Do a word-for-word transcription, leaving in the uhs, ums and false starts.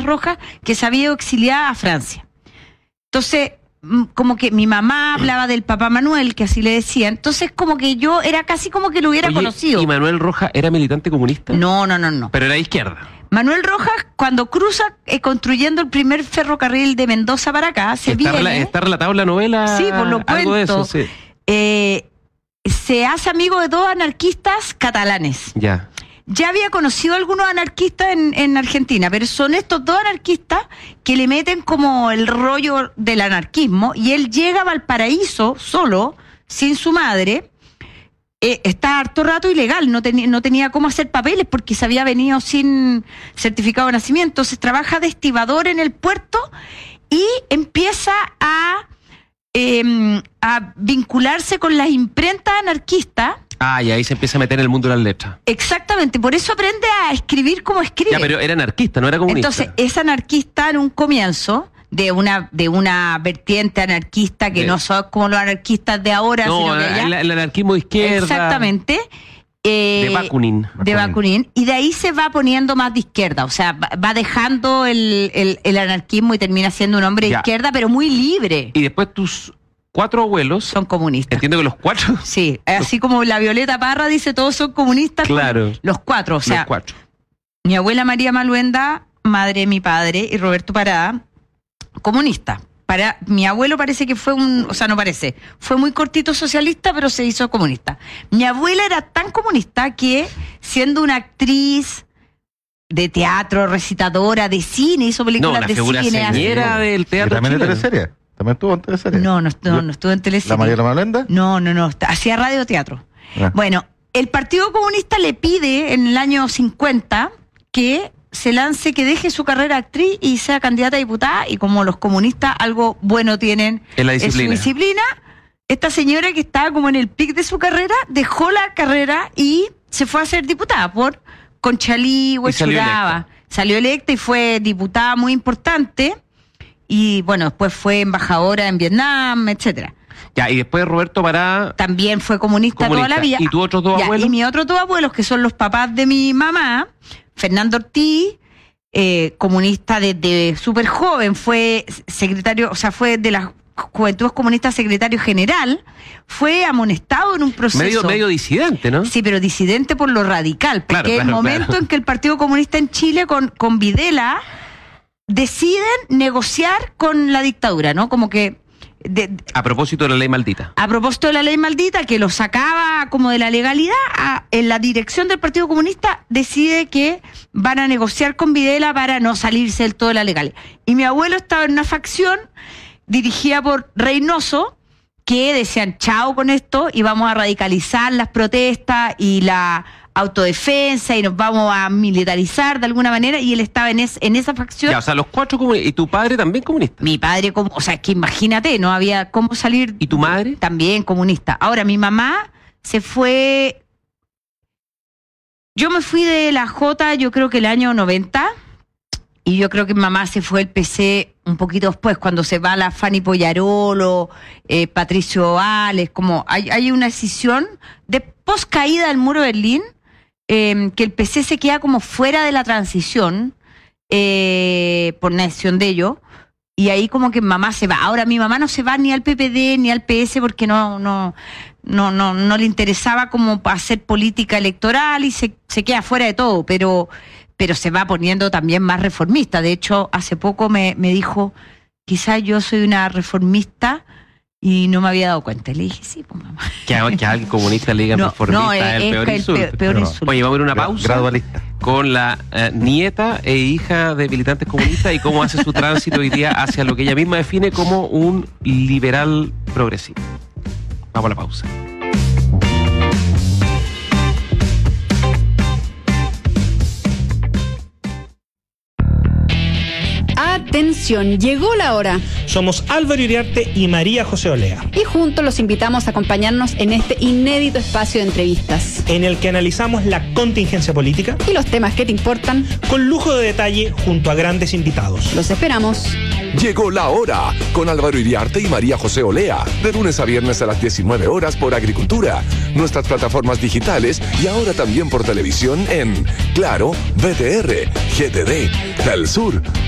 Rojas, que se había ido exiliada a Francia. Entonces, como que mi mamá hablaba del papá Manuel, que así le decían. Entonces, como que yo era casi como que lo hubiera Oye, conocido. ¿Y Manuel Rojas era militante comunista? No, no, no, no. Pero era de izquierda. Manuel Rojas, cuando cruza eh, construyendo el primer ferrocarril de Mendoza para acá, se está, viene... rela- está relatado en la novela. Sí, por lo algo cuento. de eso, sí. Eh, se hace amigo de dos anarquistas catalanes. Ya. Ya había conocido a algunos anarquistas en, en Argentina, pero son estos dos anarquistas que le meten como el rollo del anarquismo, y él llega a Valparaíso solo, sin su madre. Eh, está harto rato ilegal, no, tenía no tenía cómo hacer papeles porque se había venido sin certificado de nacimiento. Entonces trabaja de estibador en el puerto y empieza a, eh, a vincularse con las imprentas anarquistas. Ah, y ahí se empieza a meter en el mundo de las letras. Exactamente, por eso aprende a escribir como escribe. Ya, pero era anarquista, no era comunista. Entonces es anarquista en un comienzo, de una de una vertiente anarquista que Sí. no son como los anarquistas de ahora, no, sino que allá. el, el anarquismo de izquierda. Exactamente. Eh, De Bakunin. De Bakunin. Y de ahí se va poniendo más de izquierda. O sea, va, va dejando el, el, el anarquismo y termina siendo un hombre de Ya. izquierda, pero muy libre. Y después tus cuatro abuelos. Son comunistas. Entiendo que los cuatro. Sí, así como la Violeta Parra dice, todos son comunistas. Claro. Los cuatro. O sea, los cuatro. mi abuela María Maluenda, madre de mi padre, y Roberto Parada, comunista. Para mi abuelo parece que fue un, o sea, no parece, fue muy cortito socialista, pero se hizo comunista. Mi abuela era tan comunista que, siendo una actriz de teatro, recitadora, de cine, hizo películas No, una de figura cine. señera así. del ¿Y teatro también de chileno. teleserie? ¿También estuvo en teleserie? No, no, no, no estuvo en telecine. ¿La Mariela Malenda? No, no, no, hacía radioteatro. Ah. Bueno, el Partido Comunista le pide en el año cincuenta que se lance, que deje su carrera de actriz y sea candidata a diputada, y como los comunistas algo bueno tienen En la en su disciplina. disciplina, esta señora que estaba como en el pic de su carrera, dejó la carrera y se fue a ser diputada por Conchalí, salió Huechuraba. electa. Salió electa y fue diputada muy importante, y bueno, después fue embajadora en Vietnam, etcétera. Ya, y después Roberto Pará. También fue comunista, Comunista. toda la vida. ¿Y tus otros dos Ya, abuelos? Y mis otros dos abuelos, que son los papás de mi mamá, Fernando Ortiz, eh, comunista desde súper joven, fue secretario, o sea, fue de las Juventudes Comunistas secretario general, fue amonestado en un proceso. Medio, medio disidente, ¿no? Sí, pero disidente por lo radical, porque Claro, el claro, momento claro. en que el Partido Comunista en Chile con, con Videla deciden negociar con la dictadura, ¿no? Como que de, A propósito de la ley maldita. a propósito de la ley maldita, que lo sacaba como de la legalidad, a, en la dirección del Partido Comunista decide que van a negociar con Videla para no salirse del todo de la legalidad. Y mi abuelo estaba en una facción dirigida por Reynoso, que decían chao con esto y vamos a radicalizar las protestas y la autodefensa y nos vamos a militarizar de alguna manera, y él estaba en, es, en esa facción. Ya, o sea, los cuatro comunistas. ¿Y tu padre también comunista? Mi padre, como, o sea, es que imagínate, no había cómo salir. ¿Y tu madre? También comunista. Ahora, mi mamá se fue. Yo me fui de la J, yo creo que el año noventa, y yo creo que mi mamá se fue del P C un poquito después, cuando se va la Fanny Pollarolo, eh, Patricio Ales, como hay, hay una decisión de post caída del muro de Berlín, eh, que el P C se queda como fuera de la transición, eh, por una decisión de ellos. Y ahí como que mamá se va. Ahora mi mamá no se va ni al P P D ni al P S porque no no no no, no le interesaba como hacer política electoral, y se, se queda fuera de todo, pero pero se va poniendo también más reformista. De hecho, hace poco me, me dijo, quizás yo soy una reformista y no me había dado cuenta. Y le dije, sí, pues mamá. Que a, que a alguien comunista le digan No, reformista no, es es, el es peor el insulto. pe- peor Pero- insulto. Oye, vamos a ir a una Gra- pausa Gradualista. con la eh, nieta e hija de militantes comunistas y cómo hace su tránsito hoy día hacia lo que ella misma define como un liberal progresivo. Vamos a la pausa. Atención, llegó la hora. Somos Álvaro Iriarte y María José Olea, Y juntos los invitamos a acompañarnos en este inédito espacio de entrevistas. en el que analizamos la contingencia política Y los temas que te importan, con lujo de detalle junto a grandes invitados. los esperamos. Llegó la hora con Álvaro Iriarte y María José Olea, de lunes a viernes a las diecinueve horas por Agricultura, nuestras plataformas digitales y ahora también por televisión en Claro, V T R, G T D, Telesur,